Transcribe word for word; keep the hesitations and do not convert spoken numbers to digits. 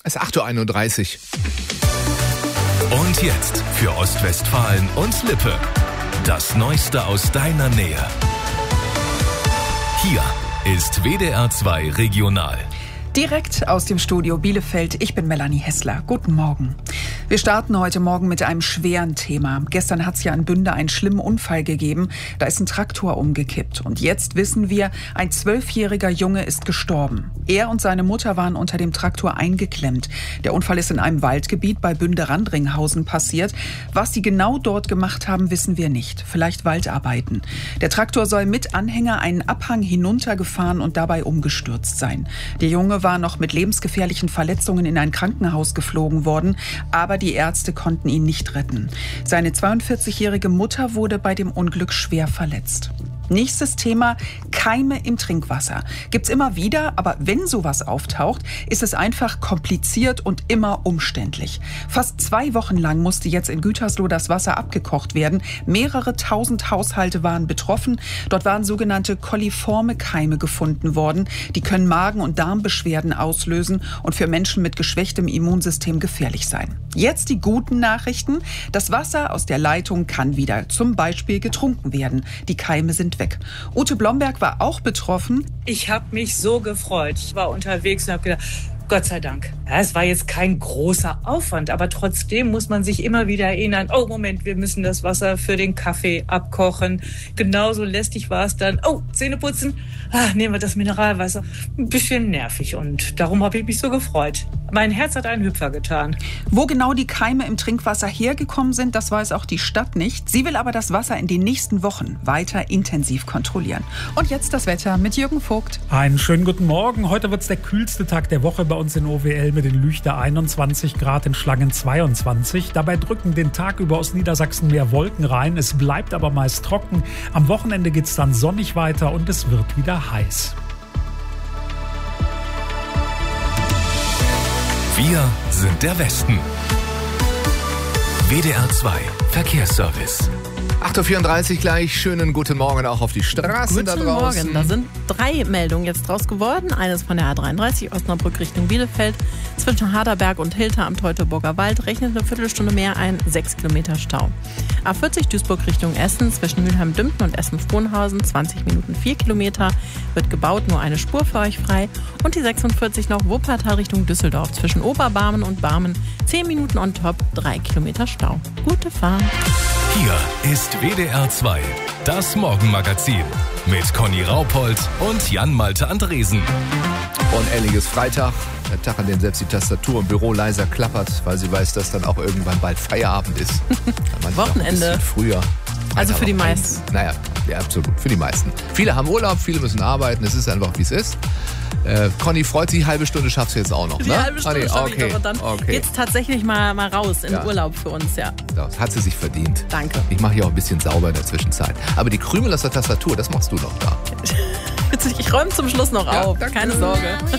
Es ist acht Uhr einunddreißig. Und jetzt für Ostwestfalen und Lippe. Das Neueste aus deiner Nähe. Hier ist W D R zwei Regional. Direkt aus dem Studio Bielefeld, ich bin Melanie Hessler. Guten Morgen. Wir starten heute Morgen mit einem schweren Thema. Gestern hat es ja in Bünde einen schlimmen Unfall gegeben. Da ist ein Traktor umgekippt. Und jetzt wissen wir, ein zwölfjähriger Junge ist gestorben. Er und seine Mutter waren unter dem Traktor eingeklemmt. Der Unfall ist in einem Waldgebiet bei Bünde-Randringhausen passiert. Was sie genau dort gemacht haben, wissen wir nicht. Vielleicht Waldarbeiten. Der Traktor soll mit Anhänger einen Abhang hinuntergefahren und dabei umgestürzt sein. Der Junge war noch mit lebensgefährlichen Verletzungen in ein Krankenhaus geflogen worden, aber die Ärzte konnten ihn nicht retten. Seine zweiundvierzigjährige Mutter wurde bei dem Unglück schwer verletzt. Nächstes Thema, Keime im Trinkwasser. Gibt's immer wieder, aber wenn sowas auftaucht, ist es einfach kompliziert und immer umständlich. Fast zwei Wochen lang musste jetzt in Gütersloh das Wasser abgekocht werden. Mehrere tausend Haushalte waren betroffen. Dort waren sogenannte koliforme Keime gefunden worden. Die können Magen- und Darmbeschwerden auslösen und für Menschen mit geschwächtem Immunsystem gefährlich sein. Jetzt die guten Nachrichten. Das Wasser aus der Leitung kann wieder zum Beispiel getrunken werden. Die Keime sind weg. Ute Blomberg war auch betroffen. Ich habe mich so gefreut. Ich war unterwegs und habe gedacht, Gott sei Dank. Ja, es war jetzt kein großer Aufwand, aber trotzdem muss man sich immer wieder erinnern, oh Moment, wir müssen das Wasser für den Kaffee abkochen. Genauso lästig war es dann, oh, Zähne putzen, ah, nehmen wir das Mineralwasser. Ein bisschen nervig und darum habe ich mich so gefreut. Mein Herz hat einen Hüpfer getan. Wo genau die Keime im Trinkwasser hergekommen sind, das weiß auch die Stadt nicht. Sie will aber das Wasser in den nächsten Wochen weiter intensiv kontrollieren. Und jetzt das Wetter mit Jürgen Vogt. Einen schönen guten Morgen. Heute wird es der kühlste Tag der Woche bei uns in O W L mit den Lüchter einundzwanzig Grad, in Schlangen zweiundzwanzig. Dabei drücken den Tag über aus Niedersachsen mehr Wolken rein. Es bleibt aber meist trocken. Am Wochenende geht es dann sonnig weiter und es wird wieder heiß. Wir sind der Westen. W D R zwei Verkehrsservice. acht Uhr vierunddreißig gleich. Schönen guten Morgen auch auf die Straßen da Guten draußen. Morgen. Da sind drei Meldungen jetzt draus geworden. Eines von der A dreiunddreißig Osnabrück Richtung Bielefeld. Zwischen Harderberg und Hilter am Teutoburger Wald rechnet eine Viertelstunde mehr ein, sechs Kilometer Stau. A vierzig Duisburg Richtung Essen zwischen Mülheim-Dümpten und Essen-Frohnhausen, zwanzig Minuten vier Kilometer. Wird gebaut, nur eine Spur für euch frei. Und die sechsundvierzig noch Wuppertal Richtung Düsseldorf zwischen Oberbarmen und Barmen, zehn Minuten on top, drei Kilometer Stau. Gute Fahrt. Hier ist W D R zwei, das Morgenmagazin mit Conny Raupold und Jan-Malte Andresen. Und endliches Freitag, der Tag, an dem selbst die Tastatur im Büro leiser klappert, weil sie weiß, dass dann auch irgendwann bald Feierabend ist. Wochenende. Ein früher. Also für die Freitag meisten. Eins. Naja, ja, absolut, für die meisten. Viele haben Urlaub, viele müssen arbeiten, es ist einfach, wie es ist. Äh, Conny freut sich, halbe Stunde schaffst du jetzt auch noch, Die ne? halbe Stunde Conny, schaffe okay, ich noch und dann okay. geht's tatsächlich mal, mal raus in Ja. Urlaub für uns, ja. Das hat sie sich verdient. Danke. Ich mache hier auch ein bisschen sauber in der Zwischenzeit. Aber die Krümel aus der Tastatur, das machst du noch da. Ich räume zum Schluss noch Ja, auf, danke. keine Sorge.